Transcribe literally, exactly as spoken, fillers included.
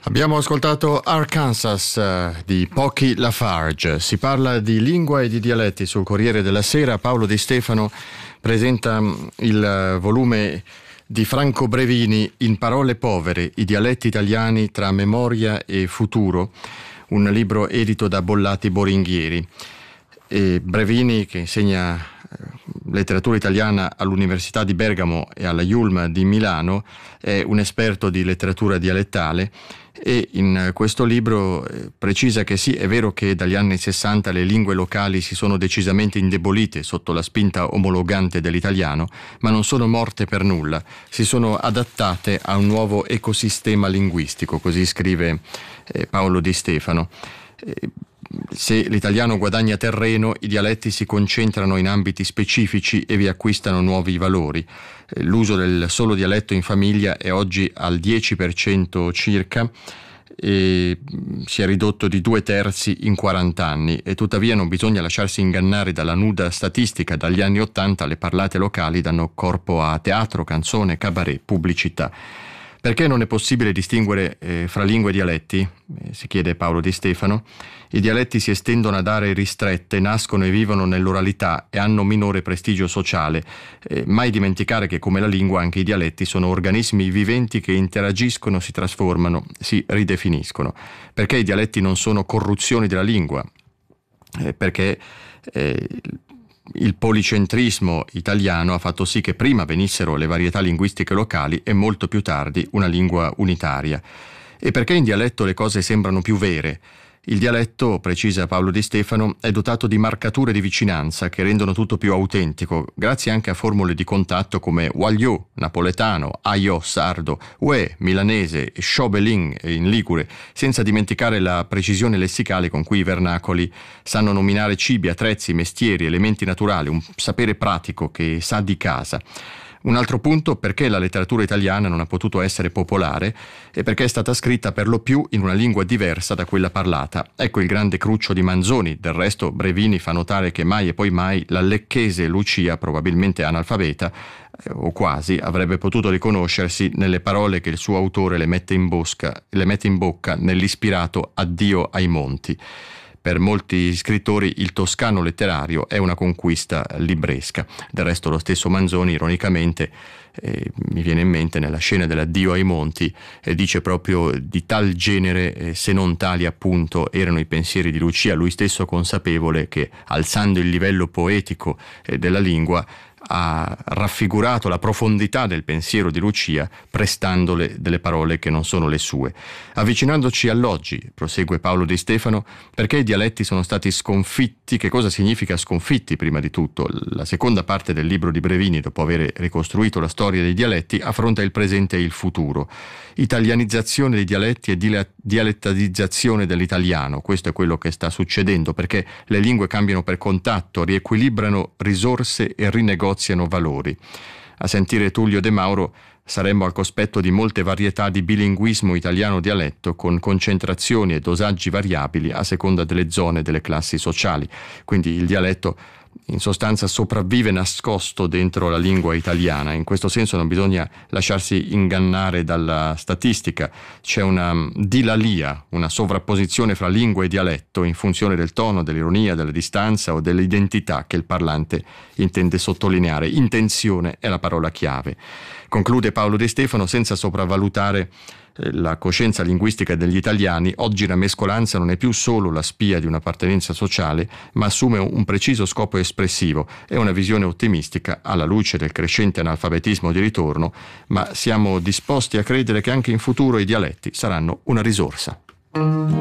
Abbiamo ascoltato Arkansas uh, di Pochi Lafarge. Si parla di lingua e di dialetti sul Corriere della Sera. Paolo Di Stefano presenta il volume di Franco Brevini, In parole povere, i dialetti italiani tra memoria e futuro, un libro edito da Bollati Boringhieri. E Brevini, che insegna letteratura italiana all'Università di Bergamo e alla I U L M di Milano, è un esperto di letteratura dialettale e in questo libro precisa che sì, è vero che dagli anni sessanta le lingue locali si sono decisamente indebolite sotto la spinta omologante dell'italiano, ma non sono morte per nulla, si sono adattate a un nuovo ecosistema linguistico, così scrive Paolo Di Stefano. Se l'italiano guadagna terreno, i dialetti si concentrano in ambiti specifici e vi acquistano nuovi valori. L'uso del solo dialetto in famiglia è oggi al dieci per cento circa e si è ridotto di due terzi in quaranta anni, e tuttavia non bisogna lasciarsi ingannare dalla nuda statistica. Dagli anni ottanta le parlate locali danno corpo a teatro, canzone, cabaret, pubblicità. Perché non è possibile distinguere eh, fra lingue e dialetti? Eh, si chiede Paolo Di Stefano. I dialetti si estendono ad aree ristrette, nascono e vivono nell'oralità e hanno minore prestigio sociale. Eh, mai dimenticare che, come la lingua, anche i dialetti sono organismi viventi che interagiscono, si trasformano, si ridefiniscono. Perché i dialetti non sono corruzioni della lingua? Eh, perché eh, il policentrismo italiano ha fatto sì che prima venissero le varietà linguistiche locali e molto più tardi una lingua unitaria. E perché in dialetto le cose sembrano più vere? Il dialetto, precisa Paolo Di Stefano, è dotato di marcature di vicinanza che rendono tutto più autentico, grazie anche a formule di contatto come wagliò, napoletano, aiò, sardo, uè, milanese, sciobelin in ligure, senza dimenticare la precisione lessicale con cui i vernacoli sanno nominare cibi, attrezzi, mestieri, elementi naturali, un sapere pratico che sa di casa. Un altro punto: perché la letteratura italiana non ha potuto essere popolare e perché è stata scritta per lo più in una lingua diversa da quella parlata. Ecco il grande cruccio di Manzoni. Del resto Brevini fa notare che mai e poi mai la lecchese Lucia, probabilmente analfabeta eh, o quasi, avrebbe potuto riconoscersi nelle parole che il suo autore le mette in, bosca, le mette in bocca nell'ispirato Addio ai monti. Per molti scrittori il toscano letterario è una conquista libresca. Del resto lo stesso Manzoni, ironicamente, eh, mi viene in mente nella scena dell'Addio ai monti, eh, dice proprio di tal genere, eh, se non tali appunto erano i pensieri di Lucia, lui stesso consapevole che, alzando il livello poetico eh, della lingua, ha raffigurato la profondità del pensiero di Lucia prestandole delle parole che non sono le sue. Avvicinandoci all'oggi, prosegue Paolo Di Stefano, perché i dialetti sono stati sconfitti. Che cosa significa sconfitti prima di tutto? La seconda parte del libro di Brevini, dopo aver ricostruito la storia dei dialetti, affronta il presente e il futuro. Italianizzazione dei dialetti e dialettalizzazione dell'italiano, questo è quello che sta succedendo, perché le lingue cambiano per contatto, riequilibrano risorse e rinegoziano valori. A sentire Tullio De Mauro saremmo al cospetto di molte varietà di bilinguismo italiano-dialetto, con concentrazioni e dosaggi variabili a seconda delle zone e delle classi sociali. Quindi il dialetto in sostanza sopravvive nascosto dentro la lingua italiana. In questo senso non bisogna lasciarsi ingannare dalla statistica. C'è una dilalia, una sovrapposizione fra lingua e dialetto in funzione del tono, dell'ironia, della distanza o dell'identità che il parlante intende sottolineare. Intenzione è la parola chiave. Conclude Paolo Di Stefano: senza sopravvalutare la coscienza linguistica degli italiani, oggi la mescolanza non è più solo la spia di un'appartenenza sociale, ma assume un preciso scopo espressivo. È una visione ottimistica alla luce del crescente analfabetismo di ritorno, ma siamo disposti a credere che anche in futuro i dialetti saranno una risorsa.